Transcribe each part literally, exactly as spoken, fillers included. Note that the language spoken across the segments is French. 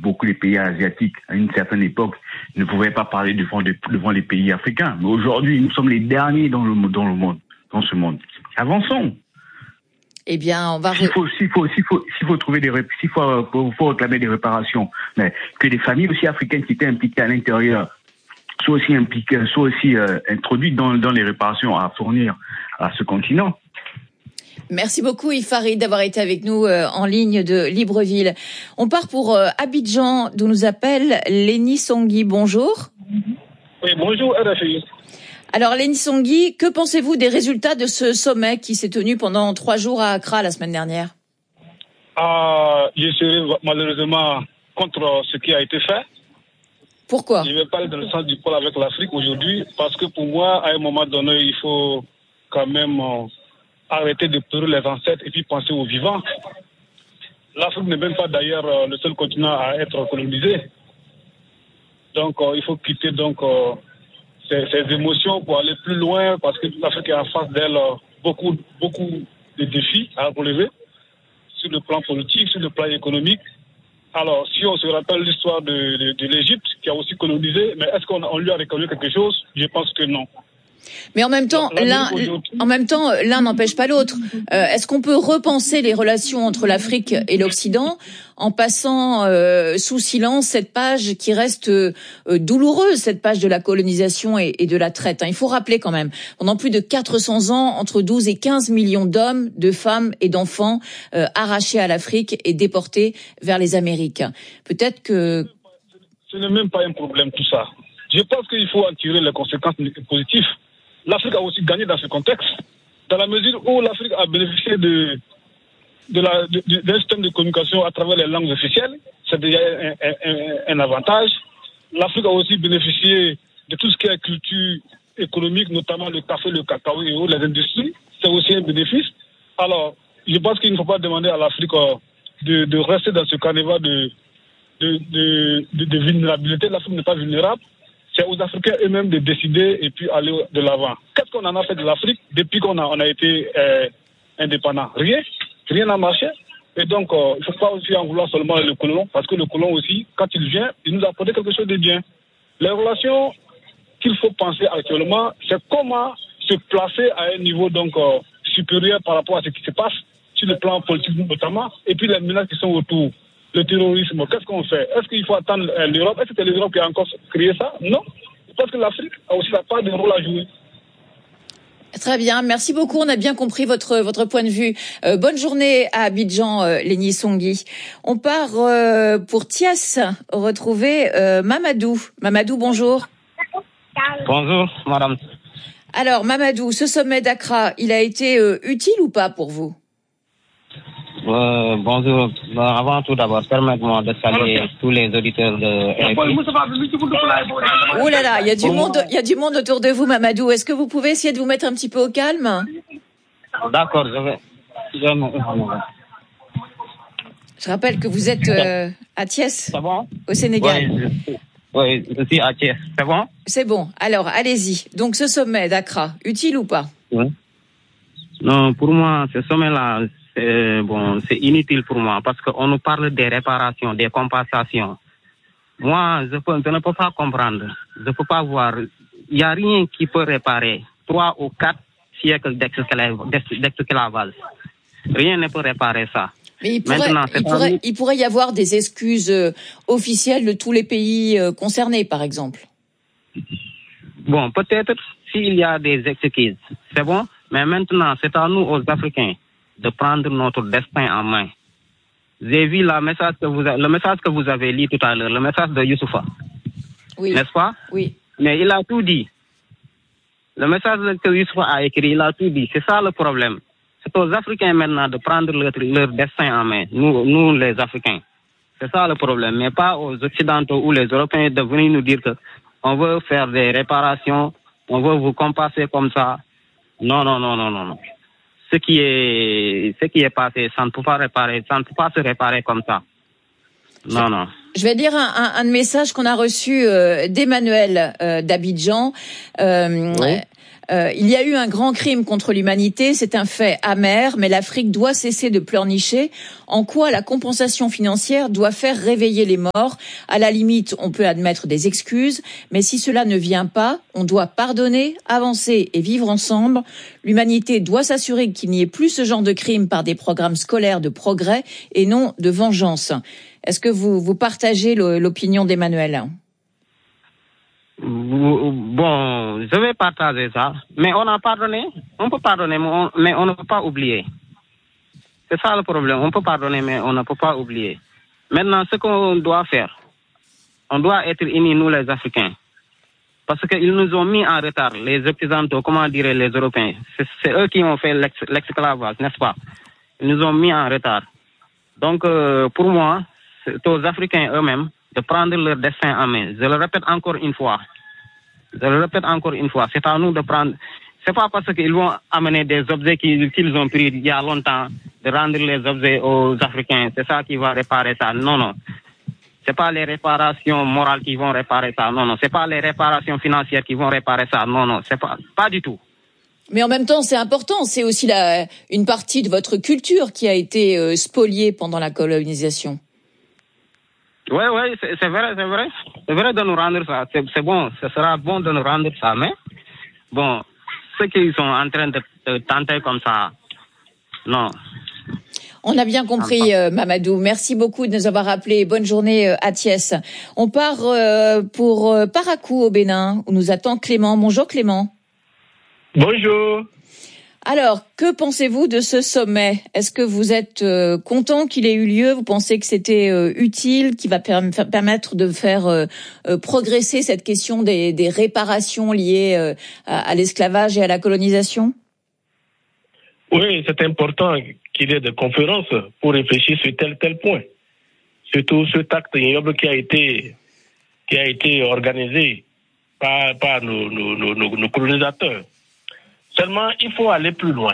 beaucoup les pays asiatiques à une certaine époque ne pouvaient pas parler devant, de, devant les pays africains. Mais aujourd'hui, nous sommes les derniers dans le, dans le monde, dans ce monde. Avançons. Eh bien, on va... S'il faut, s'il faut, s'il faut, s'il faut trouver des, s'il faut, faut, faut réclamer des réparations, mais que des familles aussi africaines qui étaient impliquées à l'intérieur soient aussi impliquées, soient aussi euh, introduites dans, dans les réparations à fournir à ce continent. Merci beaucoup Yves Farid d'avoir été avec nous euh, en ligne de Libreville. On part pour euh, Abidjan, d'où nous appelle Léni Songui. Bonjour. Oui, bonjour R F I. Alors Léni Songui, que pensez-vous des résultats de ce sommet qui s'est tenu pendant trois jours à Accra la semaine dernière? euh, Je serai malheureusement contre ce qui a été fait. Pourquoi? Je vais parler dans le sens du pôle avec l'Afrique aujourd'hui, parce que pour moi, à un moment donné, il faut quand même euh, arrêter de pleurer les ancêtres et puis penser aux vivants. L'Afrique n'est même pas d'ailleurs euh, le seul continent à être colonisé. Donc euh, il faut quitter donc euh, ces, ces émotions pour aller plus loin, parce que l'Afrique est en face d'elle euh, beaucoup, beaucoup de défis à relever sur le plan politique, sur le plan économique. Alors, si on se rappelle l'histoire de, de, de l'Égypte, qui a aussi colonisé, mais est-ce qu'on on lui a reconnu quelque chose? Je pense que non. Mais en même temps, l'un, en même temps, l'un n'empêche pas l'autre. Euh, est-ce qu'on peut repenser les relations entre l'Afrique et l'Occident en passant euh, sous silence cette page qui reste euh, douloureuse, cette page de la colonisation et, et de la traite, hein. Il faut rappeler quand même, pendant plus de quatre cents ans, entre douze et quinze millions d'hommes, de femmes et d'enfants euh, arrachés à l'Afrique et déportés vers les Amériques. Peut-être que... Ce n'est même pas un problème tout ça. Je pense qu'il faut en tirer les conséquences positives. L'Afrique a aussi gagné dans ce contexte, dans la mesure où l'Afrique a bénéficié de, de la, de, de, d'un système de communication à travers les langues officielles. C'est déjà un, un, un, un avantage. L'Afrique a aussi bénéficié de tout ce qui est culture économique, notamment le café, le cacao et autres, les industries. C'est aussi un bénéfice. Alors, je pense qu'il ne faut pas demander à l'Afrique de, de rester dans ce carnaval de, de, de, de, de vulnérabilité. L'Afrique n'est pas vulnérable. C'est aux Africains eux-mêmes de décider et puis aller de l'avant. Qu'est-ce qu'on en a fait de l'Afrique depuis qu'on a, on a été euh, indépendant? Rien. Rien n'a marché. Et donc, euh, il ne faut pas aussi en vouloir seulement le colon, parce que le colon aussi, quand il vient, il nous a apporté quelque chose de bien. Les relations qu'il faut penser actuellement, c'est comment se placer à un niveau donc euh, supérieur par rapport à ce qui se passe, sur le plan politique notamment, et puis les menaces qui sont autour. Le terrorisme, qu'est-ce qu'on fait? Est-ce qu'il faut attendre euh, l'Europe? Est-ce que c'est l'Europe qui a encore créé ça? Non. Parce que l'Afrique a aussi la part de rôle à jouer. Très bien, merci beaucoup. On a bien compris votre votre point de vue. Euh, bonne journée à Abidjan, euh, Léni Songui. On part euh, pour Thiès retrouver euh, Mamadou. Mamadou, bonjour. Bonjour, madame. Alors, Mamadou, ce sommet d'Accra, il a été euh, utile ou pas pour vous? Euh, bonjour. Bon, avant tout d'abord, permettez-moi de saluer tous les auditeurs de R F I. Oh là là, il y a du monde, il y a du monde autour de vous, Mamadou. Est-ce que vous pouvez essayer de vous mettre un petit peu au calme? D'accord, je vais. Je... Je rappelle que vous êtes euh, à Thiès, c'est bon? Au Sénégal. Oui, je, oui, je suis à Thiès. C'est bon? C'est bon. Alors, allez-y. Donc, ce sommet d'Accra, utile ou pas? Oui. Non, pour moi, ce sommet-là, c'est bon, c'est inutile pour moi parce qu'on nous parle des réparations, des compensations. Moi, je, peux, je ne peux pas comprendre. Je ne peux pas voir. Il n'y a rien qui peut réparer trois ou quatre siècles d'esclavage. Rien ne peut réparer ça. Mais il pourrait, il, pourrait, il pourrait y avoir des excuses euh, officielles de tous les pays euh, concernés, par exemple. Bon, peut-être s'il y a des excuses, c'est bon. Mais maintenant, c'est à nous, aux Africains, de prendre notre destin en main. J'ai vu la message que vous a, le message que vous avez lu tout à l'heure, le message de Youssoufa. Oui. N'est-ce pas? Oui. Mais il a tout dit. Le message que Youssoufa a écrit, il a tout dit. C'est ça le problème. C'est aux Africains maintenant de prendre leur, leur destin en main, nous, nous les Africains. C'est ça le problème, mais pas aux Occidentaux ou les Européens de venir nous dire que on veut faire des réparations, on veut vous compenser comme ça. Non, non, non, non, non, non. Ce qui est, ce qui est passé, ça ne peut pas réparer, ça ne peut pas se réparer comme ça. Non, non. Je vais lire un, un, un message qu'on a reçu euh, d'Emmanuel euh, d'Abidjan. Euh, oui. Euh, il y a eu un grand crime contre l'humanité, c'est un fait amer, mais l'Afrique doit cesser de pleurnicher. En quoi la compensation financière doit faire réveiller les morts? À la limite, on peut admettre des excuses, mais si cela ne vient pas, on doit pardonner, avancer et vivre ensemble. L'humanité doit s'assurer qu'il n'y ait plus ce genre de crime par des programmes scolaires de progrès et non de vengeance. Est-ce que vous, vous partagez l'opinion d'Emmanuel ? Bon, je vais partager ça. Mais on a pardonné. On peut pardonner, mais on, mais on ne peut pas oublier. C'est ça le problème. On peut pardonner, mais on ne peut pas oublier. Maintenant, ce qu'on doit faire, on doit être unis, nous les Africains. Parce qu'ils nous ont mis en retard, les Occidentaux, comment dire les Européens. C'est eux qui ont fait l'esclavage, n'est-ce pas? Ils nous ont mis en retard. Donc, euh, pour moi, c'est aux Africains eux-mêmes de prendre leur destin en main. Je le répète encore une fois. Je le répète encore une fois. C'est à nous de prendre. C'est pas parce qu'ils vont amener des objets qu'ils qu'ils ont pris il y a longtemps de rendre les objets aux Africains. C'est ça qui va réparer ça. Non, non. C'est pas les réparations morales qui vont réparer ça. Non, non. C'est pas les réparations financières qui vont réparer ça. Non, non. C'est pas, pas du tout. Mais en même temps, c'est important. C'est aussi la, une partie de votre culture qui a été euh, spoliée pendant la colonisation. Oui, oui, c'est vrai, c'est vrai. C'est vrai de nous rendre ça. C'est bon, ce sera bon de nous rendre ça. Mais, bon, ceux qui sont en train de, de tenter comme ça, non. On a bien compris, euh, Mamadou. Merci beaucoup de nous avoir appelés. Bonne journée euh, à Thiès. On part euh, pour euh, Parakou au Bénin, où nous attend Clément. Bonjour Clément. Bonjour. Alors, que pensez-vous de ce sommet? Est-ce que vous êtes euh, content qu'il ait eu lieu? Vous pensez que c'était euh, utile, qu'il va per- permettre de faire euh, euh, progresser cette question des, des réparations liées euh, à, à l'esclavage et à la colonisation? Oui, c'est important qu'il y ait des conférences pour réfléchir sur tel tel point. Surtout cet acte ignoble qui a été qui a été organisé par, par nos, nos, nos, nos colonisateurs. Seulement, il faut aller plus loin.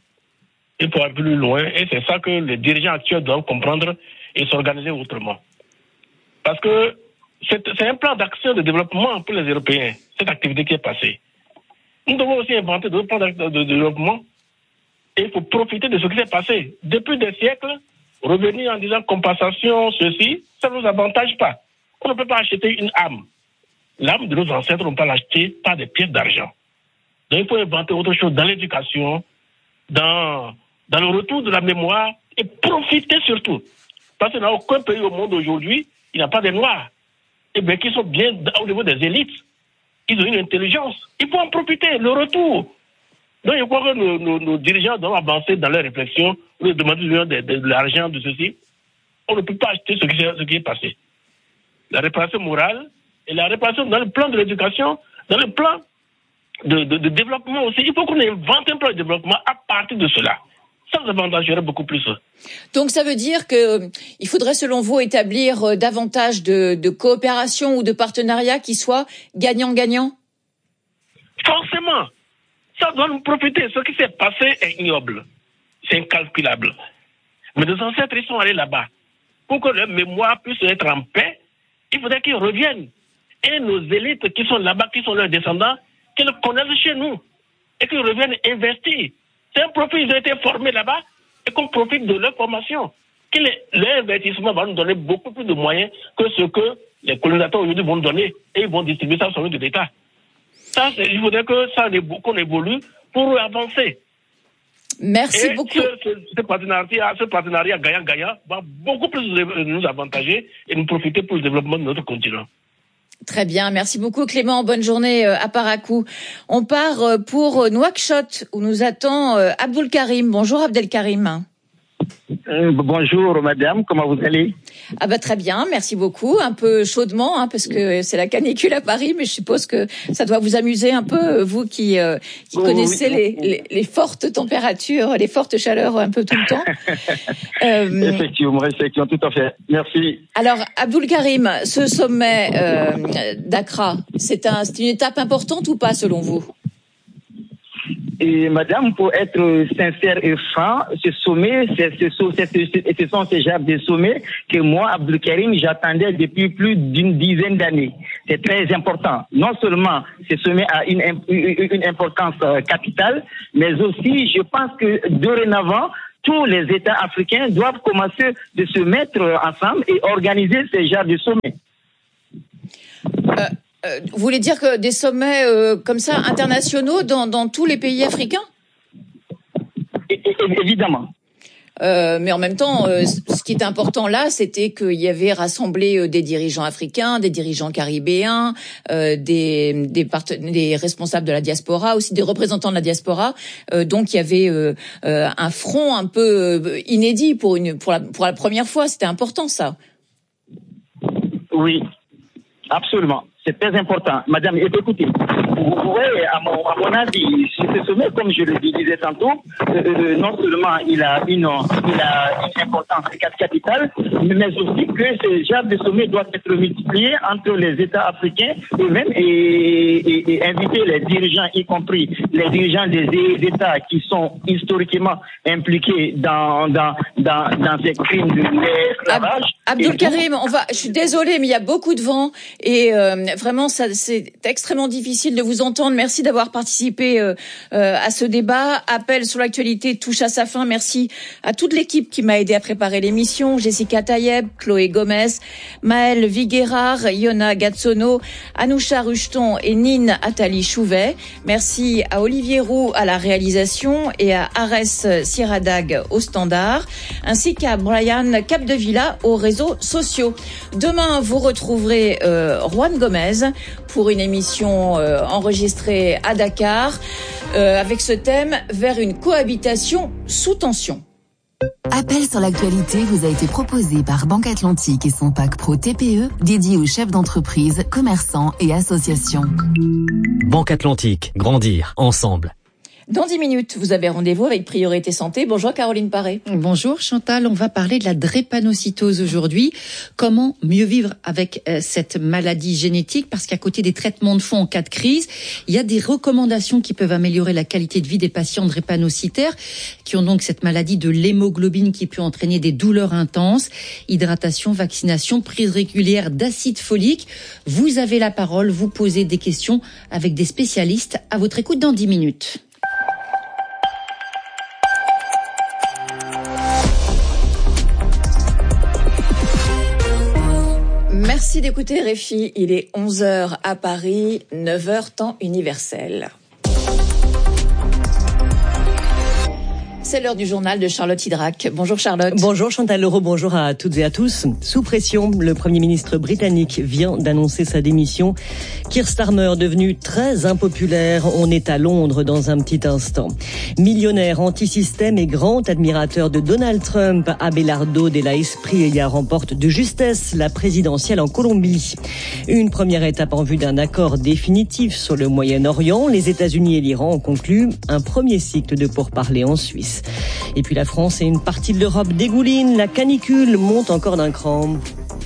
Il faut aller plus loin et c'est ça que les dirigeants actuels doivent comprendre et s'organiser autrement. Parce que c'est, c'est un plan d'action de développement pour les Européens, cette activité qui est passée. Nous devons aussi inventer d'autres plans de, de développement et il faut profiter de ce qui s'est passé. Depuis des siècles, revenir en disant compensation, ceci, ça ne nous avantage pas. On ne peut pas acheter une âme. L'âme de nos ancêtres, on ne peut pas l'acheter par des pièces d'argent. Donc il faut inventer autre chose dans l'éducation, dans, dans le retour de la mémoire et profiter surtout. Parce qu'il n'y a aucun pays au monde aujourd'hui, il n'y a pas de Noirs. Et bien qui sont bien au niveau des élites. Ils ont une intelligence. Il faut en profiter, le retour. Donc je crois que nos, nos, nos dirigeants doivent avancer dans leurs réflexions, nous demander de, de, de, de l'argent, de ceci. On ne peut pas acheter ce qui, ce qui est passé. La réparation morale et la réparation dans le plan de l'éducation, dans le plan De, de, de développement aussi. Il faut qu'on invente un plan de développement à partir de cela. Ça nous avantagerait beaucoup plus. Donc ça veut dire que il faudrait selon vous établir davantage de, de coopération ou de partenariat qui soit gagnant-gagnant? Forcément. Ça doit nous profiter. Ce qui s'est passé est ignoble. C'est incalculable. Mais nos ancêtres, ils sont allés là-bas. Pour que leur mémoire puisse être en paix, il faudrait qu'ils reviennent. Et nos élites qui sont là-bas, qui sont leurs descendants, qu'ils connaissent chez nous et qu'ils reviennent investir. C'est un profit, ils ont été formés là-bas et qu'on profite de leur formation. Que leur investissement va nous donner beaucoup plus de moyens que ce que les colonisateurs aujourd'hui vont donner et ils vont distribuer ça sur le de l'État. Ça, il faudrait que ça, qu'on évolue pour avancer. Merci et beaucoup. Ce, ce, ce partenariat, ce partenariat gagnant-gagnant va beaucoup plus nous avantager et nous profiter pour le développement de notre continent. Très bien, merci beaucoup Clément, bonne journée à Parakou. On part pour Nouakchott où nous attend Abdul Karim. Bonjour Abdel Karim. Euh, bonjour madame, comment vous allez? Ah bah très bien, merci beaucoup. Un peu chaudement hein, parce que c'est la canicule à Paris, mais je suppose que ça doit vous amuser un peu, vous qui, euh, qui oh, connaissez oui. les, les, les fortes températures, les fortes chaleurs un peu tout le temps. euh, effectivement, effectivement, tout à fait. Merci. Alors Abdul Karim, ce sommet euh, d'Accra, c'est un, c'est une étape importante ou pas selon vous? Et madame, pour être sincère et franc, ce sommet, c'est, c'est, c'est, c'est, ce sont ces genres de sommets que moi, Abdul Karim, j'attendais depuis plus d'une dizaine d'années. C'est très important. Non seulement ce sommet a une, une, une importance capitale, mais aussi, je pense que dorénavant, tous les États africains doivent commencer de se mettre ensemble et organiser ces genres de sommets. Euh... Vous voulez dire que des sommets euh, comme ça, internationaux, dans, dans tous les pays africains ? Évidemment. Euh, mais en même temps, euh, ce qui est important là, c'était qu'il y avait rassemblé euh, des dirigeants africains, des dirigeants caribéens, euh, des, des, part- des responsables de la diaspora, aussi des représentants de la diaspora. Euh, donc il y avait euh, euh, un front un peu euh, inédit pour, une, pour, la, pour la première fois. C'était important, ça. Oui, absolument. C'est très important. Madame, écoutez, vous voyez, à mon, à mon avis, ce sommet, comme je le disais tantôt, euh, non seulement il a une, il a une importance capitale, mais aussi que ce genre de sommet doit être multiplié entre les États africains eux-mêmes et, et, et inviter les dirigeants, y compris les dirigeants des États qui sont historiquement impliqués dans, dans, dans, dans ces crimes de l'esclavage. Abdul Karim, on va, je suis désolée, mais il y a beaucoup de vent et euh, vraiment, ça, c'est extrêmement difficile de vous entendre. Merci d'avoir participé euh, euh, à ce débat. Appel sur l'actualité touche à sa fin. Merci à toute l'équipe qui m'a aidé à préparer l'émission. Jessica Tayeb, Chloé Gomez, Maëlle Viguerard, Yona Gatsono, Anoucha Rucheton et Nine Attali Chouvet. Merci à Olivier Roux à la réalisation et à Arès Sieradag au standard, ainsi qu'à Brian Capdevilla aux réseaux sociaux. Demain, vous retrouverez euh, Juan Gomez pour une émission euh, enregistrée à Dakar euh, avec ce thème « Vers une cohabitation sous tension ». Appel sur l'actualité vous a été proposé par Banque Atlantique et son pack Pro T P E dédié aux chefs d'entreprise, commerçants et associations. Banque Atlantique, grandir ensemble. Dans dix minutes, vous avez rendez-vous avec Priorité Santé. Bonjour Caroline Paré. Bonjour Chantal, on va parler de la drépanocytose aujourd'hui. Comment mieux vivre avec euh, cette maladie génétique ? Parce qu'à côté des traitements de fond en cas de crise, il y a des recommandations qui peuvent améliorer la qualité de vie des patients drépanocytaires qui ont donc cette maladie de l'hémoglobine qui peut entraîner des douleurs intenses, hydratation, vaccination, prise régulière d'acide folique. Vous avez la parole, vous posez des questions avec des spécialistes à votre écoute dans dix minutes. Merci d'écouter R F I. Il est onze heures à Paris, neuf heures temps universel. C'est l'heure du journal de Charlotte Hydrac. Bonjour Charlotte. Bonjour Chantal Leroux, bonjour à toutes et à tous. Sous pression, le Premier ministre britannique vient d'annoncer sa démission. Keir Starmer, devenu très impopulaire, on est à Londres dans un petit instant. Millionnaire, anti-système et grand admirateur de Donald Trump, Abelardo Della Espriella remporte de justesse la présidentielle en Colombie. Une première étape en vue d'un accord définitif sur le Moyen-Orient. Les États-Unis et l'Iran ont conclu un premier cycle de pourparlers en Suisse. Et puis la France et une partie de l'Europe dégoulinent. La canicule monte encore d'un cran.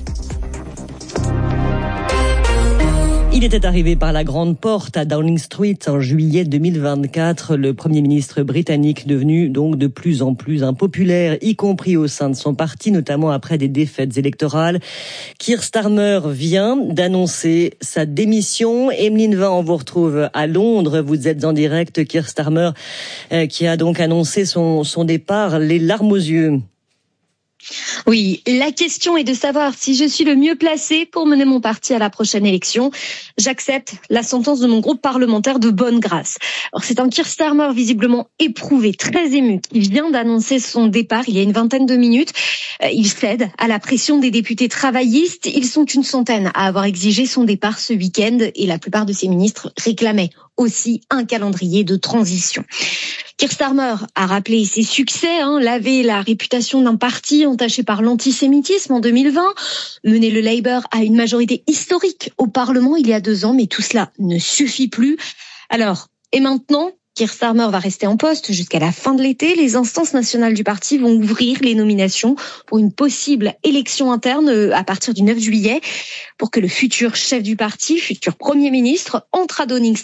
Il était arrivé par la grande porte à Downing Street en juillet deux mille vingt-quatre. Le Premier ministre britannique devenu donc de plus en plus impopulaire, y compris au sein de son parti, notamment après des défaites électorales. Keir Starmer vient d'annoncer sa démission. Emeline Vain, on vous retrouve à Londres. Vous êtes en direct. Keir Starmer euh, qui a donc annoncé son, son départ, les larmes aux yeux. Oui, la question est de savoir si je suis le mieux placé pour mener mon parti à la prochaine élection. J'accepte la sentence de mon groupe parlementaire de bonne grâce. Alors c'est un Keir Starmer visiblement éprouvé, très ému, qui vient d'annoncer son départ il y a une vingtaine de minutes. Il cède à la pression des députés travaillistes. Ils sont une centaine à avoir exigé son départ ce week-end et la plupart de ses ministres réclamaient aussi un calendrier de transition. Keir Starmer a rappelé ses succès, hein, laver la réputation d'un parti entaché par l'antisémitisme en deux mille vingt, mener le Labour à une majorité historique au Parlement il y a deux ans, mais tout cela ne suffit plus. Alors, et maintenant, Keir Starmer va rester en poste jusqu'à la fin de l'été. Les instances nationales du parti vont ouvrir les nominations pour une possible élection interne à partir du neuf juillet pour que le futur chef du parti, futur Premier ministre, entre à Downing Street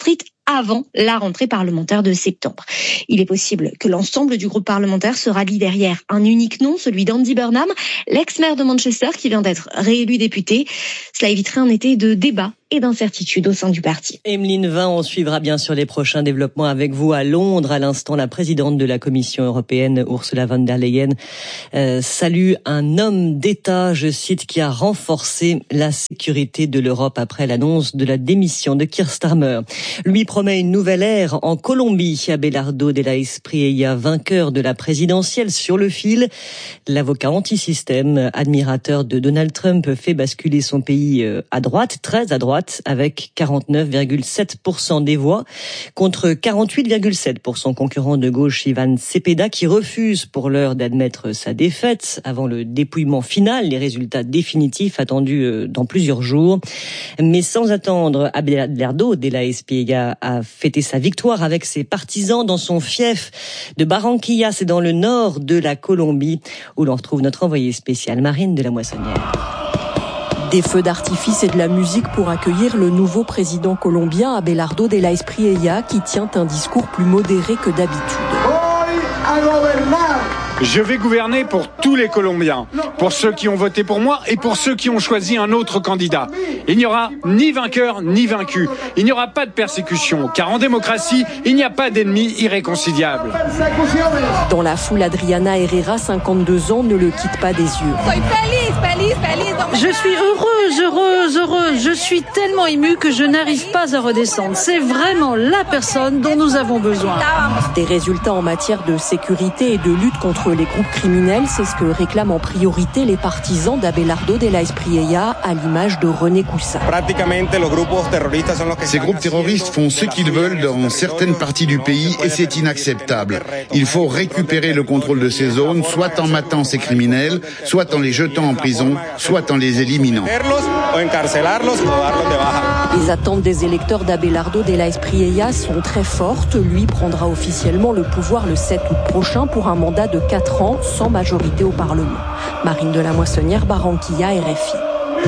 avant la rentrée parlementaire de septembre. Il est possible que l'ensemble du groupe parlementaire se rallie derrière un unique nom, celui d'Andy Burnham, l'ex-maire de Manchester qui vient d'être réélu député. Cela éviterait un été de débat et d'incertitude au sein du parti. Emeline Vin, on suivra bien sûr les prochains développements avec vous à Londres. À l'instant, la présidente de la Commission européenne, Ursula von der Leyen, euh, salue un homme d'État, je cite, qui a renforcé la sécurité de l'Europe après l'annonce de la démission de Keir Starmer. Lui promet une nouvelle ère en Colombie. Abelardo de la Espriella, vainqueur de la présidentielle sur le fil. L'avocat anti-système, admirateur de Donald Trump, fait basculer son pays à droite, très à droite, avec quarante-neuf virgule sept pour cent des voix contre quarante-huit virgule sept pour cent pour son concurrent de gauche Ivan Cepeda qui refuse pour l'heure d'admettre sa défaite avant le dépouillement final, les résultats définitifs attendus dans plusieurs jours. Mais sans attendre, Abelardo de la Espriella a fêté sa victoire avec ses partisans dans son fief de Barranquilla, c'est dans le nord de la Colombie où l'on retrouve notre envoyée spéciale Marine de la Moissonnière. Des feux d'artifice et de la musique pour accueillir le nouveau président colombien Abelardo de la Espriella qui tient un discours plus modéré que d'habitude. Je vais gouverner pour tous les Colombiens, pour ceux qui ont voté pour moi et pour ceux qui ont choisi un autre candidat. Il n'y aura ni vainqueur ni vaincu. Il n'y aura pas de persécution, car en démocratie, il n'y a pas d'ennemis irréconciliables. Dans la foule, Adriana Herrera, cinquante-deux ans, ne le quitte pas des yeux. Je suis heureuse, heureuse, heureuse. Je suis tellement émue que je n'arrive pas à redescendre. C'est vraiment la personne dont nous avons besoin. Des résultats en matière de sécurité et de lutte contre les groupes criminels, c'est ce que réclament en priorité les partisans d'Abelardo de la Espriella, à l'image de René Coussa. Ces groupes terroristes font ce qu'ils veulent dans certaines parties du pays et c'est inacceptable. Il faut récupérer le contrôle de ces zones, soit en matant ces criminels, soit en les jetant en prison, soit en les éliminant. Les attentes des électeurs d'Abelardo de la Espriella sont très fortes. Lui prendra officiellement le pouvoir le sept août prochain pour un mandat de quatre ans sans majorité au Parlement. Marine de la Moissonnière, Barranquilla, R F I.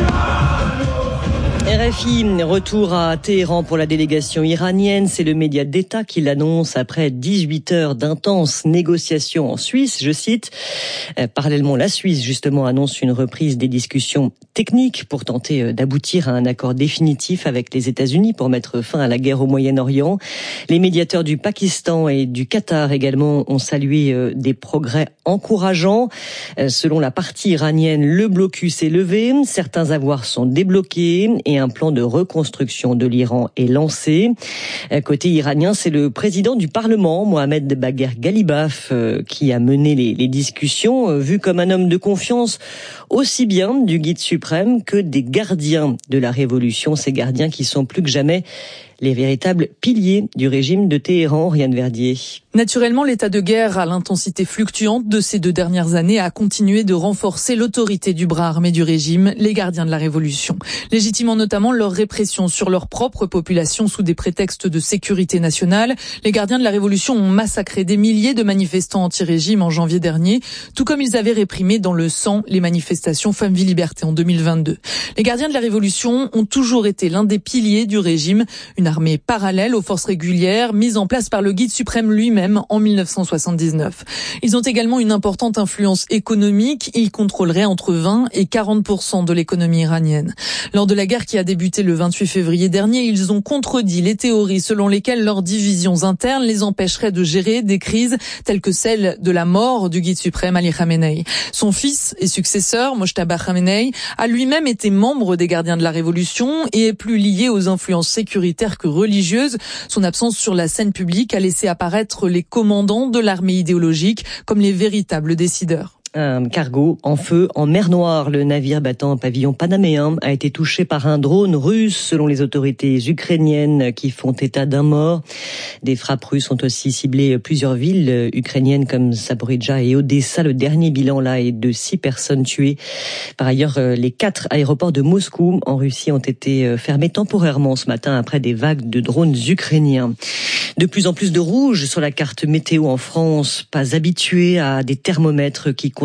R F I, retour à Téhéran pour la délégation iranienne. C'est le média d'État qui l'annonce après dix-huit heures d'intenses négociations en Suisse. Je cite, euh, parallèlement, la Suisse, justement, annonce une reprise des discussions techniques pour tenter d'aboutir à un accord définitif avec les États-Unis pour mettre fin à la guerre au Moyen-Orient. Les médiateurs du Pakistan et du Qatar également ont salué euh, des progrès encourageants. Euh, selon la partie iranienne, le blocus est levé, certains avoirs sont débloqués et un plan de reconstruction de l'Iran est lancé. Côté iranien, c'est le président du Parlement, Mohamed Bagher Ghalibaf, qui a mené les, les discussions, vu comme un homme de confiance aussi bien du guide suprême que des gardiens de la révolution, ces gardiens qui sont plus que jamais les véritables piliers du régime de Téhéran. Rianne Verdier. Naturellement, l'état de guerre à l'intensité fluctuante de ces deux dernières années a continué de renforcer l'autorité du bras armé du régime, les gardiens de la révolution, légitimant notamment leur répression sur leur propre population sous des prétextes de sécurité nationale. Les gardiens de la révolution ont massacré des milliers de manifestants anti-régime en janvier dernier, tout comme ils avaient réprimé dans le sang les manifestations Femmes, Vie, Liberté en deux mille vingt-deux. Les gardiens de la révolution ont toujours été l'un des piliers du régime, une armée parallèle aux forces régulières mise en place par le guide suprême lui-même en mille neuf cent soixante-dix-neuf. Ils ont également une importante influence économique. Ils contrôleraient entre vingt et quarante pour cent de l'économie iranienne. Lors de la guerre qui a débuté le vingt-huit février dernier, ils ont contredit les théories selon lesquelles leurs divisions internes les empêcheraient de gérer des crises telles que celle de la mort du guide suprême Ali Khamenei. Son fils et successeur, Mojtaba Khamenei, a lui-même été membre des gardiens de la révolution et est plus lié aux influences sécuritaires que religieuses. Son absence sur la scène publique a laissé apparaître les commandants de l'armée idéologique comme les véritables décideurs. Un cargo en feu en mer Noire. Le navire battant un pavillon panaméen a été touché par un drone russe selon les autorités ukrainiennes qui font état d'un mort. Des frappes russes ont aussi ciblé plusieurs villes ukrainiennes comme Zaporijjia et Odessa. Le dernier bilan là est de six personnes tuées. Par ailleurs, les quatre aéroports de Moscou en Russie ont été fermés temporairement ce matin après des vagues de drones ukrainiens. De plus en plus de rouge sur la carte météo en France, pas habitué à des thermomètres qui continuent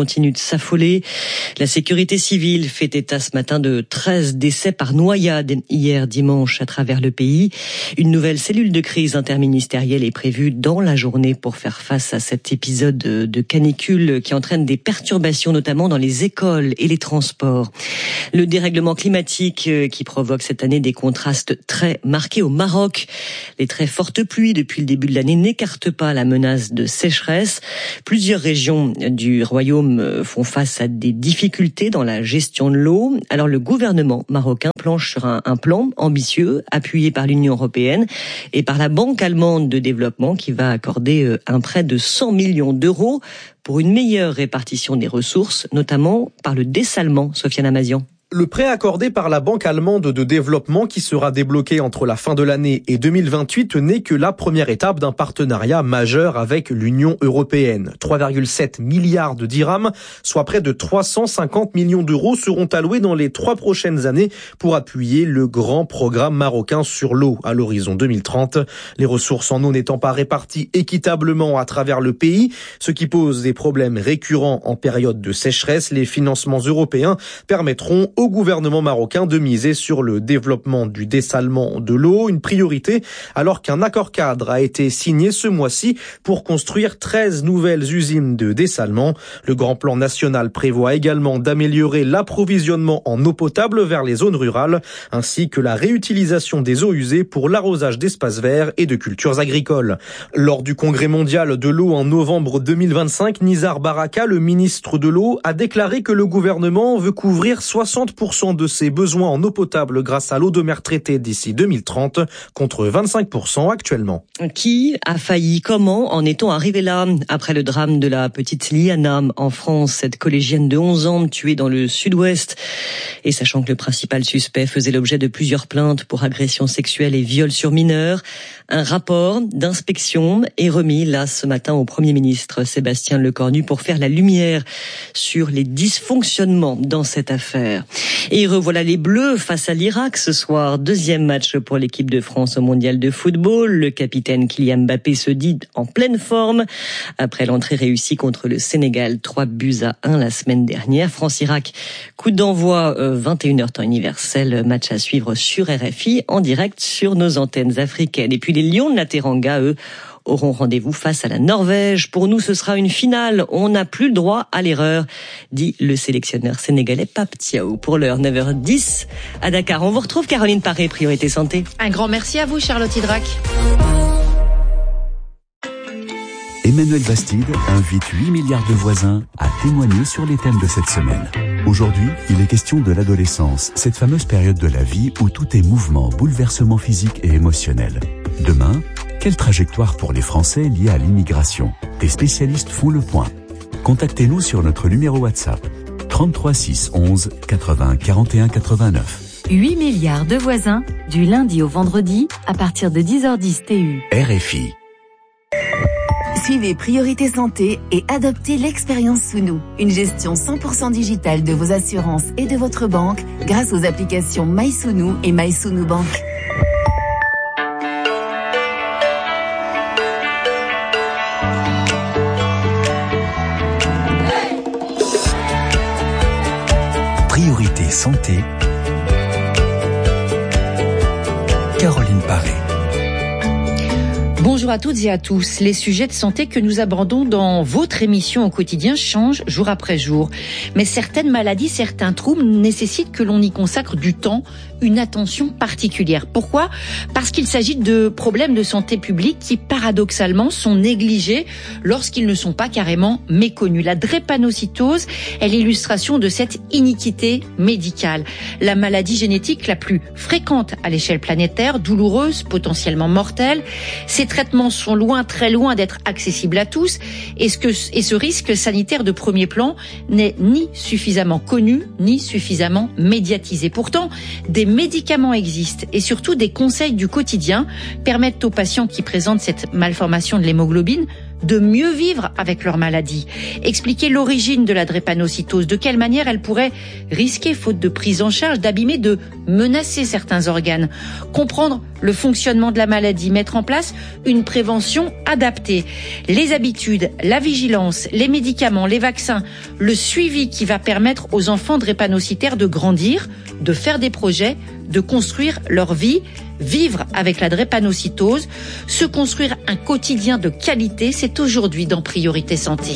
continue de s'affoler. La sécurité civile fait état ce matin de treize décès par noyade hier dimanche à travers le pays. Une nouvelle cellule de crise interministérielle est prévue dans la journée pour faire face à cet épisode de canicule qui entraîne des perturbations notamment dans les écoles et les transports. Le dérèglement climatique qui provoque cette année des contrastes très marqués au Maroc. Les très fortes pluies depuis le début de l'année n'écartent pas la menace de sécheresse. Plusieurs régions du royaume font face à des difficultés dans la gestion de l'eau. Alors le gouvernement marocain planche sur un, un plan ambitieux appuyé par l'Union européenne et par la Banque allemande de développement qui va accorder un prêt de cent millions d'euros pour une meilleure répartition des ressources, notamment par le dessalement. Sofiane Amazian. Le prêt accordé par la Banque allemande de développement qui sera débloqué entre la fin de l'année et deux mille vingt-huit n'est que la première étape d'un partenariat majeur avec l'Union européenne. trois virgule sept milliards de dirhams, soit près de trois cent cinquante millions d'euros seront alloués dans les trois prochaines années pour appuyer le grand programme marocain sur l'eau à l'horizon deux mille trente. Les ressources en eau n'étant pas réparties équitablement à travers le pays, ce qui pose des problèmes récurrents en période de sécheresse, les financements européens permettront au gouvernement marocain de miser sur le développement du dessalement de l'eau, une priorité alors qu'un accord cadre a été signé ce mois-ci pour construire treize nouvelles usines de dessalement. Le grand plan national prévoit également d'améliorer l'approvisionnement en eau potable vers les zones rurales ainsi que la réutilisation des eaux usées pour l'arrosage d'espaces verts et de cultures agricoles. Lors du congrès mondial de l'eau en novembre deux mille vingt-cinq, Nizar Baraka, le ministre de l'eau, a déclaré que le gouvernement veut couvrir soixante pour cent de ses besoins en eau potable grâce à l'eau de mer traitée d'ici deux mille trente, contre vingt-cinq pour cent actuellement. Qui a failli? Comment en est-on arrivé là? Après le drame de la petite Liana en France, cette collégienne de onze ans tuée dans le sud-ouest, et sachant que le principal suspect faisait l'objet de plusieurs plaintes pour agression sexuelle et viol sur mineurs, un rapport d'inspection est remis là ce matin au Premier ministre Sébastien Lecornu pour faire la lumière sur les dysfonctionnements dans cette affaire. Et revoilà les Bleus face à l'Irak ce soir. Deuxième match pour l'équipe de France au mondial de football. Le capitaine Kylian Mbappé se dit en pleine forme après l'entrée réussie contre le Sénégal, trois buts à un la semaine dernière. France-Irak, coup d'envoi euh, vingt et une heures temps universel, match à suivre sur R F I en direct sur nos antennes africaines. Et puis les Lions de la Teranga, eux, auront rendez-vous face à la Norvège. Pour nous, ce sera une finale. On n'a plus le droit à l'erreur, dit le sélectionneur sénégalais Pape Thiaw. Pour l'heure, neuf heures dix à Dakar. On vous retrouve Caroline Paré, Priorité Santé. Un grand merci à vous, Charlotte Hydrac. Emmanuel Bastide invite huit milliards de voisins à témoigner sur les thèmes de cette semaine. Aujourd'hui, il est question de l'adolescence, cette fameuse période de la vie où tout est mouvement, bouleversement physique et émotionnel. Demain, quelle trajectoire pour les Français liés à l'immigration? Des spécialistes font le point. Contactez-nous sur notre numéro WhatsApp trente-trois six onze quatre-vingts quarante et un quatre-vingt-neuf. huit milliards de voisins, du lundi au vendredi, à partir de dix heures dix T U. R F I. Suivez Priorité Santé et adoptez l'expérience Sounou, une gestion cent pour cent digitale de vos assurances et de votre banque grâce aux applications MySounou et MySounou Bank. Priorité Santé, Caroline Paré. Bonjour à toutes et à tous. Les sujets de santé que nous abordons dans votre émission au quotidien changent jour après jour. Mais certaines maladies, certains troubles nécessitent que l'on y consacre du temps, une attention particulière. Pourquoi ? Parce qu'il s'agit de problèmes de santé publique qui, paradoxalement, sont négligés lorsqu'ils ne sont pas carrément méconnus. La drépanocytose est l'illustration de cette iniquité médicale. La maladie génétique la plus fréquente à l'échelle planétaire, douloureuse, potentiellement mortelle. Ces traitements sont loin, très loin d'être accessibles à tous. Et ce, que, et ce risque sanitaire de premier plan n'est ni suffisamment connu, ni suffisamment médiatisé. Pourtant, des médicaments existent et surtout des conseils du quotidien permettent aux patients qui présentent cette malformation de l'hémoglobine de mieux vivre avec leur maladie. Expliquer l'origine de la drépanocytose, de quelle manière elle pourrait risquer, faute de prise en charge, d'abîmer, de menacer certains organes. Comprendre le fonctionnement de la maladie, mettre en place une prévention adaptée. Les habitudes, la vigilance, les médicaments, les vaccins, le suivi qui va permettre aux enfants drépanocytaires de grandir, de faire des projets, de construire leur vie, vivre avec la drépanocytose, se construire un quotidien de qualité, c'est aujourd'hui dans Priorité Santé.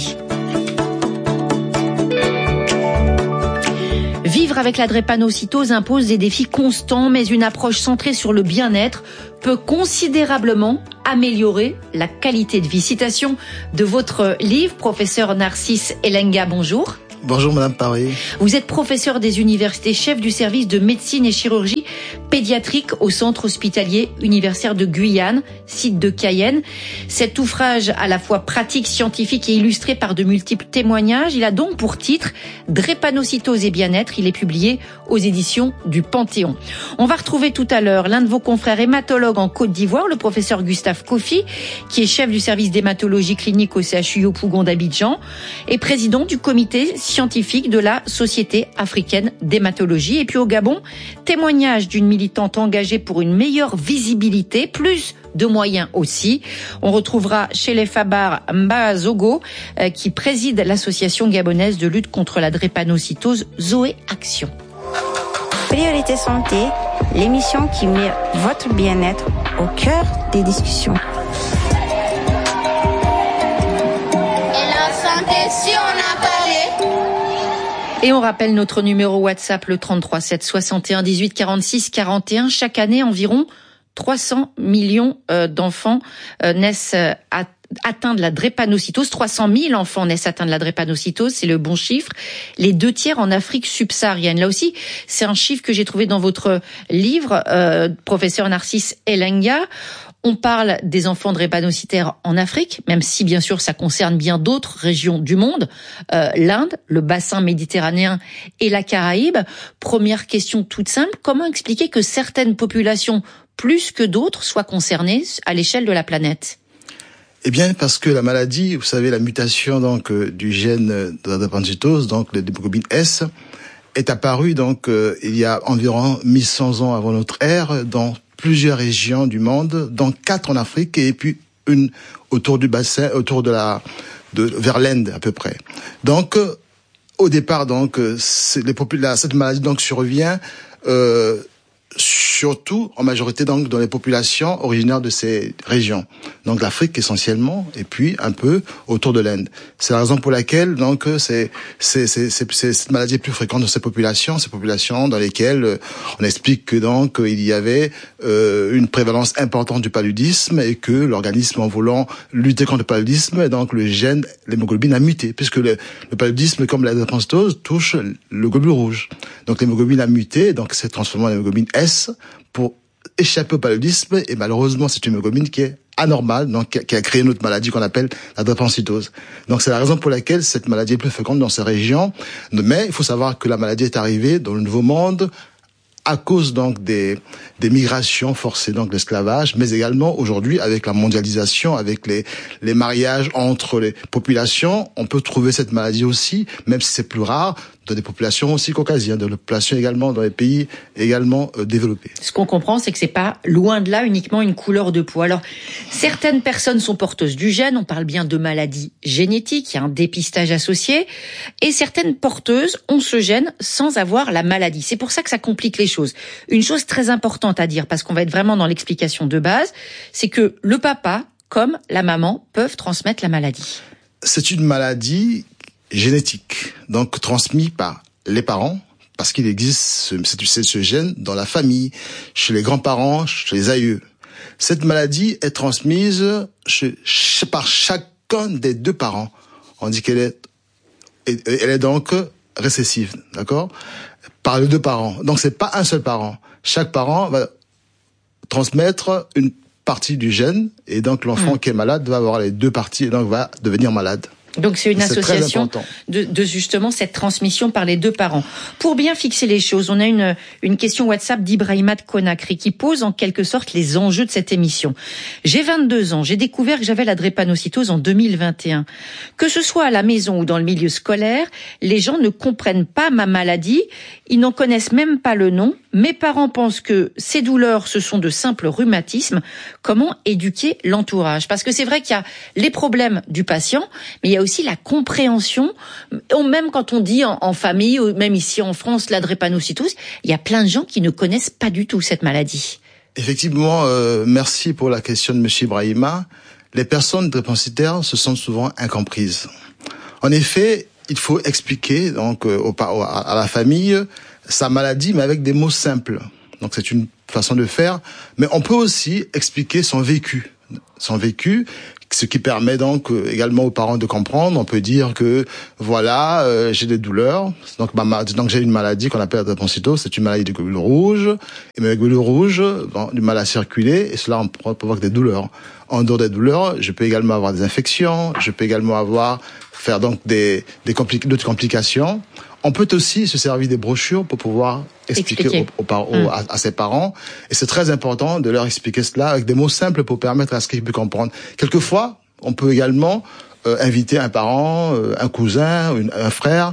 Vivre avec la drépanocytose impose des défis constants, mais une approche centrée sur le bien-être peut considérablement améliorer la qualité de vie. Citation de votre livre, professeur Narcisse Elenga, bonjour. Bonjour Madame Paré. Vous êtes professeur des universités, chef du service de médecine et chirurgie pédiatrique au centre hospitalier universitaire de Guyane, site de Cayenne. Cet ouvrage à la fois pratique, scientifique et illustré par de multiples témoignages, il a donc pour titre Drépanocytose et bien-être. Il est publié aux éditions du Panthéon. On va retrouver tout à l'heure l'un de vos confrères hématologues en Côte d'Ivoire, le professeur Gustave Kofi, qui est chef du service d'hématologie clinique au C H U Yopougon d'Abidjan et président du comité scientifique de la Société africaine d'hématologie. Et puis au Gabon, témoignage d'une militante engagée pour une meilleure visibilité, plus de moyens aussi. On retrouvera chez les Fabar Mbazogo, euh, qui préside l'association gabonaise de lutte contre la drépanocytose Zoé Action. Priorité Santé, l'émission qui met votre bien-être au cœur des discussions. Et la santé, si on a parlé. Et on rappelle notre numéro WhatsApp, le trente-trois sept soixante et un dix-huit quarante-six quarante et un. Chaque année, environ trois cents millions euh, d'enfants euh, naissent euh, à atteints de la drépanocytose. trois cent mille enfants naissent atteints de la drépanocytose, c'est le bon chiffre. Les deux tiers en Afrique subsaharienne. Là aussi, c'est un chiffre que j'ai trouvé dans votre livre, euh, professeur Narcisse Elenga. On parle des enfants drépanocytaires en Afrique, même si bien sûr ça concerne bien d'autres régions du monde, euh, l'Inde, le bassin méditerranéen et la Caraïbe. Première question toute simple, comment expliquer que certaines populations, plus que d'autres, soient concernées à l'échelle de la planète ? Eh bien, parce que la maladie, vous savez, la mutation donc euh, du gène de la drépanocytose, donc l'hémoglobine S, est apparue donc euh, il y a environ mille cent ans avant notre ère dans plusieurs régions du monde, dont quatre en Afrique et puis une autour du bassin, autour de la, de vers l'Inde à peu près. Donc, euh, au départ, donc, c'est les popula- cette maladie donc survient euh, surtout en majorité donc dans les populations originaires de ces régions, donc l'Afrique essentiellement et puis un peu autour de l'Inde. C'est la raison pour laquelle donc c'est c'est c'est, c'est, c'est cette maladie est plus fréquente dans ces populations, ces populations dans lesquelles on explique que donc il y avait euh, une prévalence importante du paludisme et que l'organisme en voulant lutter contre le paludisme, donc le gène l'hémoglobine a muté puisque le, le paludisme comme la drépanocytose touche le globule rouge. Donc l'hémoglobine a muté, donc c'est transformé en hémoglobine S pour échapper au paludisme et malheureusement c'est une hémoglobine qui est anormale, donc qui a créé une autre maladie qu'on appelle la drépanocytose. Donc c'est la raison pour laquelle cette maladie est plus fréquente dans ces régions. Mais il faut savoir que la maladie est arrivée dans le Nouveau Monde à cause donc des des migrations forcées, donc l'esclavage, mais également aujourd'hui avec la mondialisation, avec les les mariages entre les populations, on peut trouver cette maladie aussi, même si c'est plus rare, dans des populations aussi caucasiennes, dans des populations également dans les pays également euh, développés. Ce qu'on comprend, c'est que c'est pas loin de là uniquement une couleur de peau. Alors, certaines personnes sont porteuses du gène, on parle bien de maladies génétiques, il y a un dépistage associé, et certaines porteuses ont ce gène sans avoir la maladie. C'est pour ça que ça complique les choses. Une chose très importante à dire, parce qu'on va être vraiment dans l'explication de base, c'est que le papa comme la maman peuvent transmettre la maladie. C'est une maladie génétique, donc transmis par les parents, parce qu'il existe ce, ce gène dans la famille, chez les grands-parents, chez les aïeux. Cette maladie est transmise chez, chez, par chacun des deux parents. On dit qu'elle est, elle est donc récessive, d'accord, par les deux parents. Donc c'est pas un seul parent. Chaque parent va transmettre une partie du gène, et donc l'enfant mmh. qui est malade va avoir les deux parties et donc va devenir malade. Donc c'est une c'est association de, de justement cette transmission par les deux parents. Pour bien fixer les choses, on a une, une question WhatsApp d'Ibrahima de Conakry qui pose en quelque sorte les enjeux de cette émission. J'ai vingt-deux ans, j'ai découvert que j'avais la drépanocytose en deux mille vingt et un. Que ce soit à la maison ou dans le milieu scolaire, les gens ne comprennent pas ma maladie, ils n'en connaissent même pas le nom. Mes parents pensent que ces douleurs, ce sont de simples rhumatismes. Comment éduquer l'entourage? Parce que c'est vrai qu'il y a les problèmes du patient, mais il y a aussi la compréhension. Même quand on dit en, en famille, ou même ici en France, la drépanocytose, il y a plein de gens qui ne connaissent pas du tout cette maladie. Effectivement, euh, merci pour la question de monsieur Ibrahima. Les personnes drépanocytaires se sentent souvent incomprises. En effet, il faut expliquer donc euh, au, à la famille sa maladie, mais avec des mots simples. Donc c'est une façon de faire. Mais on peut aussi expliquer son vécu. Son vécu, ce qui permet donc euh, également aux parents de comprendre. On peut dire que voilà, euh, j'ai des douleurs. Donc, ma, donc j'ai une maladie qu'on appelle la drépanocytose. C'est une maladie de globules rouges. Et mes globules rouges ont du mal à circuler. Et cela on provoque des douleurs. En dehors des douleurs, je peux également avoir des infections. Je peux également avoir faire donc des, des compli- d'autres complications. On peut aussi se servir des brochures pour pouvoir expliquer, expliquer. Aux, aux, aux, mmh. à, à ses parents. Et c'est très important de leur expliquer cela avec des mots simples pour permettre à ce qu'ils puissent comprendre. Quelquefois, on peut également euh, inviter un parent, euh, un cousin, une, un frère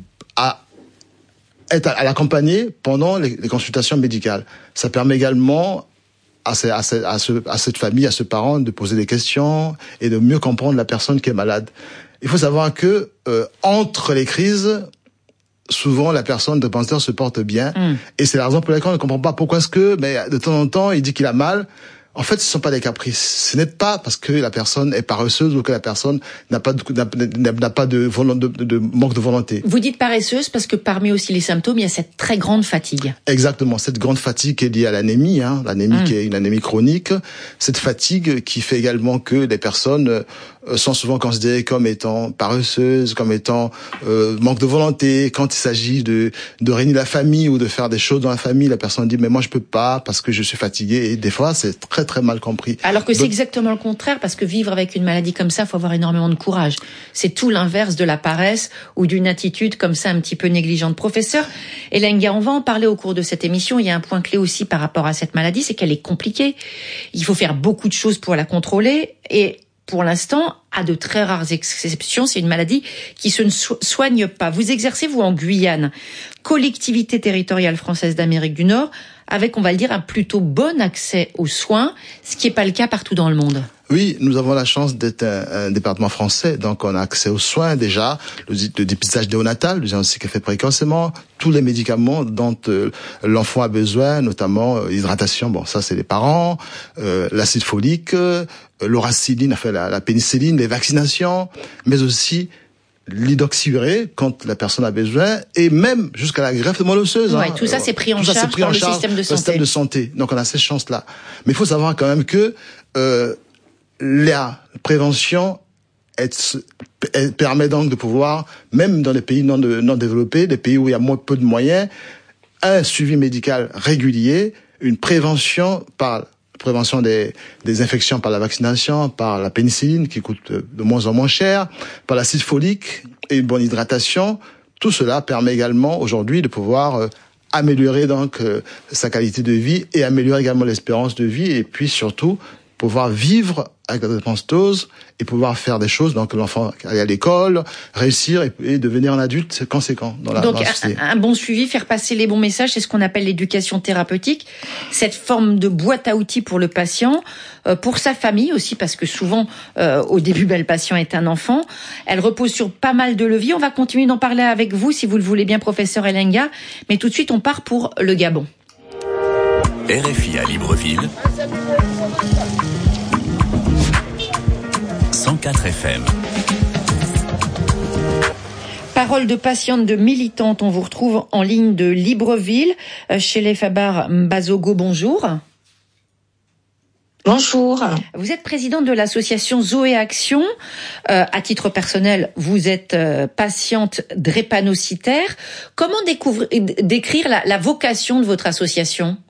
à être à, à l'accompagner pendant les, les consultations médicales. Ça permet également à, ces, à, ces, à, ce, à cette famille, à ce parent de poser des questions et de mieux comprendre la personne qui est malade. Il faut savoir que euh, entre les crises, souvent la personne drépanocytaire se porte bien, mmh. et c'est la raison pour laquelle on ne comprend pas pourquoi est-ce que, mais de temps en temps, il dit qu'il a mal. En fait, ce ne sont pas des caprices. Ce n'est pas parce que la personne est paresseuse ou que la personne n'a pas de, n'a, n'a pas de, de, de, de manque de volonté. Vous dites paresseuse parce que parmi aussi les symptômes, il y a cette très grande fatigue. Exactement, cette grande fatigue qui est liée à l'anémie, hein, l'anémie mmh. qui est une anémie chronique. Cette fatigue qui fait également que les personnes sont souvent considérées comme étant paresseuses, comme étant euh, manque de volonté. Quand il s'agit de, de réunir la famille ou de faire des choses dans la famille, la personne dit mais moi je peux pas parce que je suis fatiguée. Et des fois c'est très très mal compris. Alors que c'est Donc, exactement le contraire, parce que vivre avec une maladie comme ça, faut avoir énormément de courage. C'est tout l'inverse de la paresse ou d'une attitude comme ça un petit peu négligente. Professeur Elenga, on va en parler au cours de cette émission. Il y a un point clé aussi par rapport à cette maladie, c'est qu'elle est compliquée. Il faut faire beaucoup de choses pour la contrôler et pour l'instant, à de très rares exceptions, c'est une maladie qui se ne soigne pas. Vous exercez, vous, en Guyane, collectivité territoriale française d'Amérique du Nord, avec, on va le dire, un plutôt bon accès aux soins, ce qui n'est pas le cas partout dans le monde. Oui, nous avons la chance d'être un, un département français, donc on a accès aux soins déjà, le, le dépistage néonatal, le diagnostic est fait précocement, tous les médicaments dont euh, l'enfant a besoin, notamment euh, l'hydratation, bon ça c'est les parents, euh, l'acide folique, euh, l'oracilline, enfin la, la pénicilline, les vaccinations, mais aussi l'hydroxyurée quand la personne a besoin, et même jusqu'à la greffe de moelle osseuse. Ouais, hein. tout ça c'est pris en tout charge pris par en le, charge système de santé. le système de santé. Donc on a cette chance-là. Mais il faut savoir quand même que euh, la prévention est, elle permet donc de pouvoir, même dans les pays non, de, non développés, des pays où il y a moins, peu de moyens, un suivi médical régulier, une prévention par prévention des, des infections par la vaccination, par la pénicilline qui coûte de moins en moins cher, par l'acide folique et une bonne hydratation. Tout cela permet également aujourd'hui de pouvoir euh, améliorer donc euh, sa qualité de vie et améliorer également l'espérance de vie et puis surtout pouvoir vivre avec la drépanocytose et pouvoir faire des choses, donc l'enfant aller à l'école, réussir et, et devenir un adulte conséquent dans la, donc, dans la société. Un, un bon suivi, faire passer les bons messages, c'est ce qu'on appelle l'éducation thérapeutique, cette forme de boîte à outils pour le patient, euh, pour sa famille aussi, parce que souvent, euh, au début, ben, le patient est un enfant. Elle repose sur pas mal de leviers. On va continuer d'en parler avec vous, si vous le voulez bien, professeur Elenga. Mais tout de suite, on part pour le Gabon. R F I à Libreville. cent quatre F M. Parole de patiente, de militante, on vous retrouve en ligne de Libreville, chez les Fabar Mbazogo, bonjour. Bonjour. Vous êtes présidente de l'association Zoé Action. Euh, à titre personnel, vous êtes euh, patiente drépanocytaire. Comment découvrir, décrire la, la vocation de votre association ?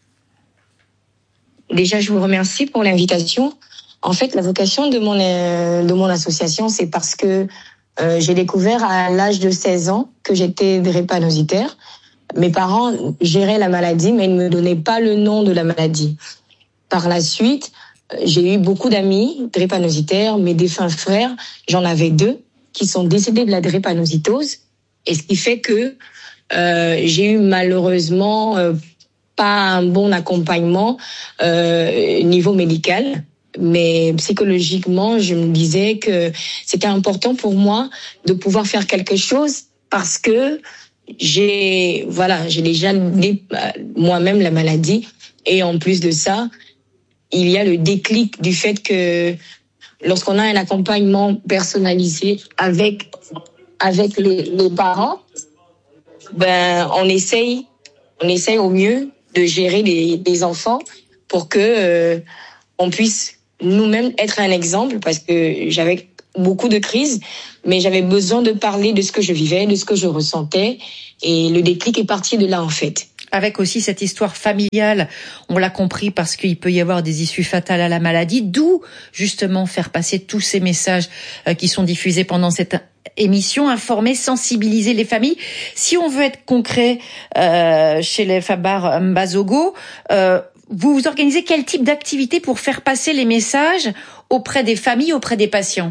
Déjà, je vous remercie pour l'invitation. En fait, la vocation de mon euh, de mon association, c'est parce que euh, j'ai découvert à l'âge de seize ans que j'étais drépanocytaire. Mes parents géraient la maladie, mais ils ne me donnaient pas le nom de la maladie. Par la suite, j'ai eu beaucoup d'amis drépanocytaires, mes défunts frères, j'en avais deux qui sont décédés de la drépanocytose, et ce qui fait que euh, j'ai eu malheureusement euh, pas un bon accompagnement euh, niveau médical, mais psychologiquement, je me disais que c'était important pour moi de pouvoir faire quelque chose parce que j'ai voilà, j'ai déjà moi-même la maladie, et en plus de ça, il y a le déclic du fait que lorsqu'on a un accompagnement personnalisé avec avec les, les parents, ben on essaye on essaye au mieux de gérer les, les enfants pour que euh, on puisse nous-mêmes être un exemple, parce que j'avais beaucoup de crises, mais j'avais besoin de parler de ce que je vivais, de ce que je ressentais, et le déclic est parti de là en fait. Avec aussi cette histoire familiale, on l'a compris, parce qu'il peut y avoir des issues fatales à la maladie, d'où justement faire passer tous ces messages qui sont diffusés pendant cette émission, informer, sensibiliser les familles. Si on veut être concret euh, chez les Fabar Mbazogo, euh, vous organisez quel type d'activité pour faire passer les messages auprès des familles, auprès des patients?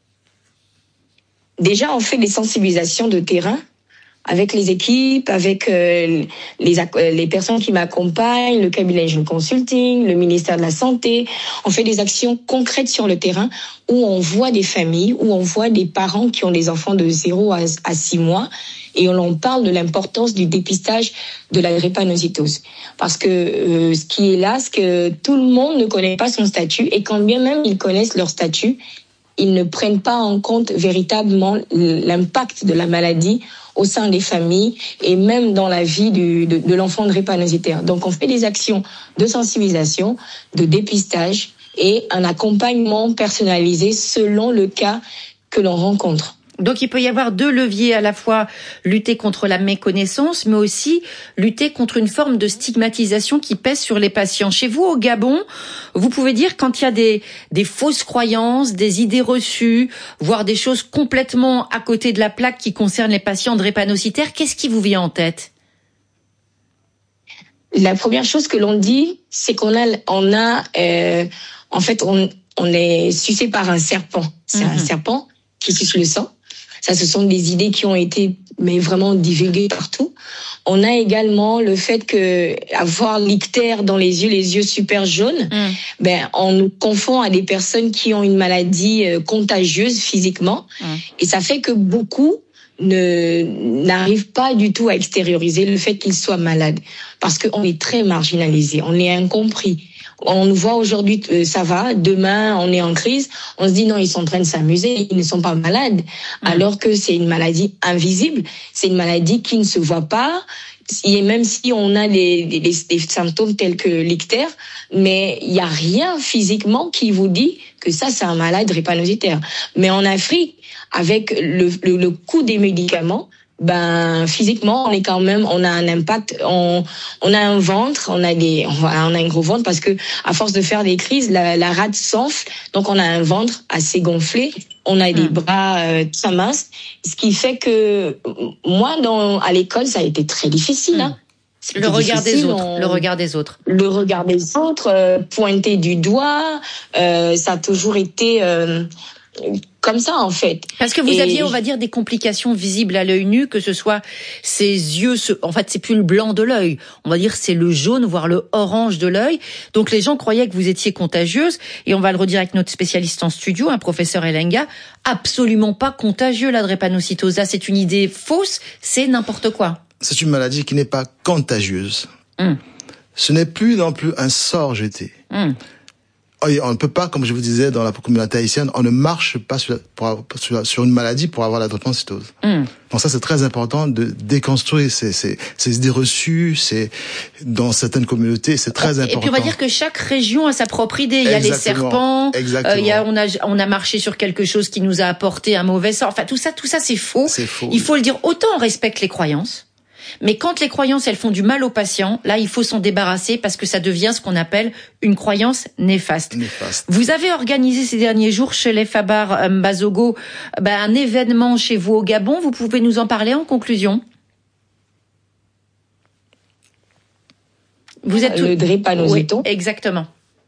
Déjà, on fait des sensibilisations de terrain avec les équipes, avec euh, les, les personnes qui m'accompagnent, le cabinet Jeune Consulting, le ministère de la Santé. On fait des actions concrètes sur le terrain où on voit des familles, où on voit des parents qui ont des enfants de zéro à six mois, et on en parle de l'importance du dépistage de la drépanocytose. Parce que euh, ce qui est là, c'est que tout le monde ne connaît pas son statut, et quand bien même ils connaissent leur statut, ils ne prennent pas en compte véritablement l'impact de la maladie au sein des familles et même dans la vie du, de, de l'enfant drépanocytaire. Donc on fait des actions de sensibilisation, de dépistage et un accompagnement personnalisé selon le cas que l'on rencontre. Donc il peut y avoir deux leviers, à la fois lutter contre la méconnaissance, mais aussi lutter contre une forme de stigmatisation qui pèse sur les patients. Chez vous, au Gabon, vous pouvez dire quand il y a des, des fausses croyances, des idées reçues, voire des choses complètement à côté de la plaque qui concernent les patients drépanocytaires, qu'est-ce qui vous vient en tête? La première chose que l'on dit, c'est qu'on a, on a, euh, en fait, on, on est sucé par un serpent. C'est mmh. un serpent qui suce le sang. Ça, ce sont des idées qui ont été mais vraiment divulguées partout. On a également le fait que avoir l'ictère dans les yeux, les yeux super jaunes, mmh. ben on nous confond à des personnes qui ont une maladie contagieuse physiquement, mmh. et ça fait que beaucoup ne n'arrivent pas du tout à extérioriser le fait qu'ils soient malades, parce qu'on est très marginalisé, on est incompris. On nous voit aujourd'hui, euh, ça va, demain on est en crise, on se dit non, ils sont en train de s'amuser, ils ne sont pas malades, mmh. alors que c'est une maladie invisible, c'est une maladie qui ne se voit pas, et même si on a des, des, des symptômes tels que l'ictère, mais il n'y a rien physiquement qui vous dit que ça c'est un malade drépanocytaire. Mais en Afrique, avec le, le, le coût des médicaments, ben physiquement on est quand même, on a un impact, on on a un ventre, on a des on a, on a un gros ventre parce que à force de faire des crises, la, la rate s'enfle, donc on a un ventre assez gonflé, on a des bras euh, très minces, ce qui fait que moi dans à l'école ça a été très difficile, hein. Le regard des autres, on... le regard des autres. Le regard des autres, euh, pointé du doigt, euh, ça a toujours été euh, comme ça en fait. Parce que vous et aviez, on va dire, des complications visibles à l'œil nu, que ce soit ses yeux, ce... en fait c'est plus le blanc de l'œil, on va dire c'est le jaune, voire le orange de l'œil. Donc les gens croyaient que vous étiez contagieuse, et on va le redire avec notre spécialiste en studio, un professeur Elenga, absolument pas contagieux la drépanocytose. Là c'est une idée fausse, c'est n'importe quoi. C'est une maladie qui n'est pas contagieuse. Mmh. Ce n'est plus non plus un sort jeté. Mmh. On ne peut pas, comme je vous disais, dans la communauté haïtienne, on ne marche pas sur, pour, sur, sur une maladie pour avoir la drépanocytose. Mm. Donc ça, c'est très important de déconstruire ces, ces, ces idées reçues. C'est dans certaines communautés, c'est très important. Et puis on va dire que chaque région a sa propre idée. Il y a les serpents. Exactement. Euh, il y a, on a, on a marché sur quelque chose qui nous a apporté un mauvais sort. Enfin, tout ça, tout ça, c'est faux. C'est faux. Il faut le dire. Autant on respecte les croyances. Mais quand les croyances, elles font du mal aux patients, là, il faut s'en débarrasser parce que ça devient ce qu'on appelle une croyance néfaste. néfaste. Vous avez organisé ces derniers jours chez les Fabar Mbazogo ben, un événement chez vous au Gabon. Vous pouvez nous en parler en conclusion? Vous êtes le drépanocyton. Oui, exactement.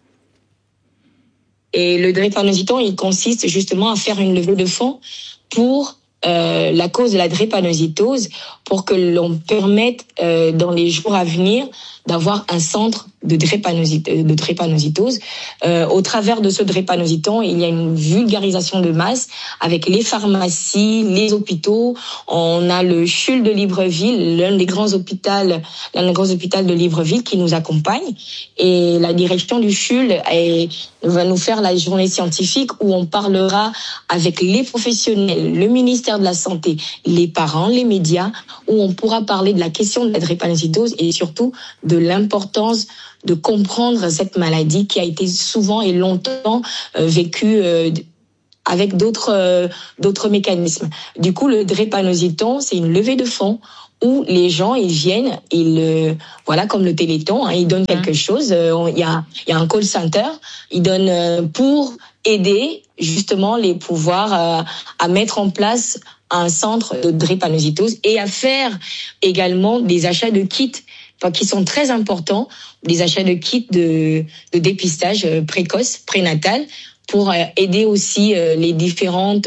Et le drépanocyton, il consiste justement à faire une levée de fonds pour euh, la cause de la drépanocytose, pour que l'on permette euh, dans les jours à venir d'avoir un centre de, drépanocyte, de drépanocytose. Euh, au travers de ce drépanocyton, il y a une vulgarisation de masse avec les pharmacies, les hôpitaux. On a le C H U L de Libreville, l'un des grands hôpitaux, l'un des grands hôpitaux de Libreville qui nous accompagne. Et la direction du C H U L est, va nous faire la journée scientifique où on parlera avec les professionnels, le ministère de la Santé, les parents, les médias, où on pourra parler de la question de la drépanocytose et surtout de l'importance de comprendre cette maladie qui a été souvent et longtemps euh, vécue euh, avec d'autres euh, d'autres mécanismes. Du coup, le drépanocyton, c'est une levée de fonds où les gens ils viennent, ils euh, voilà comme le Téléthon, hein, ils donnent quelque chose. Il euh, y a il y a un call center, ils donnent euh, pour aider justement les pouvoirs euh, à mettre en place un centre de drépanocytose et à faire également des achats de kits, enfin, qui sont très importants, des achats de kits de, de dépistage précoce, prénatal, pour aider aussi les différentes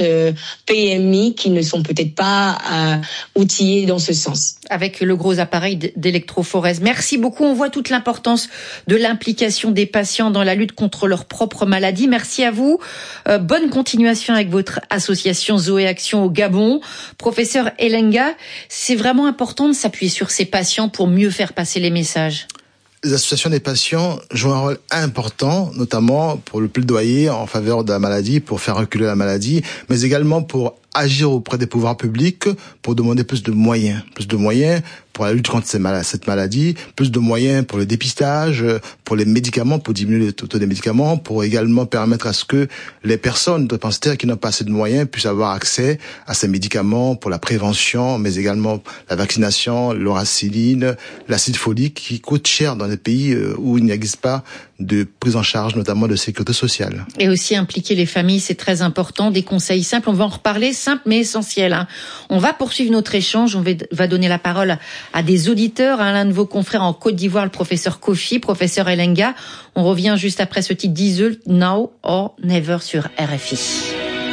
P M I qui ne sont peut-être pas euh, outillées dans ce sens. Avec le gros appareil d'électrophorèse. Merci beaucoup. On voit toute l'importance de l'implication des patients dans la lutte contre leur propre maladie. Merci à vous. Euh, bonne continuation avec votre association Zoé Action au Gabon. Professeur Elenga, c'est vraiment important de s'appuyer sur ces patients pour mieux faire passer les messages. Les associations des patients jouent un rôle important, notamment pour le plaidoyer en faveur de la maladie, pour faire reculer la maladie, mais également pour agir auprès des pouvoirs publics, pour demander plus de moyens, plus de moyens pour la lutte contre cette maladie, plus de moyens pour le dépistage, pour les médicaments, pour diminuer le taux des médicaments, pour également permettre à ce que les personnes drépanocytaires qui n'ont pas assez de moyens puissent avoir accès à ces médicaments pour la prévention, mais également la vaccination, l'oracilline, l'acide folique qui coûte cher dans les pays où il n'existe pas de prise en charge, notamment de sécurité sociale. Et aussi impliquer les familles, c'est très important. Des conseils simples, on va en reparler, simples mais essentiels. Hein. On va poursuivre notre échange, on va donner la parole à des auditeurs, à l'un de vos confrères en Côte d'Ivoire, le professeur Kofi, professeur Elenga. On revient juste après ce titre d'Iseul, Now or Never sur R F I.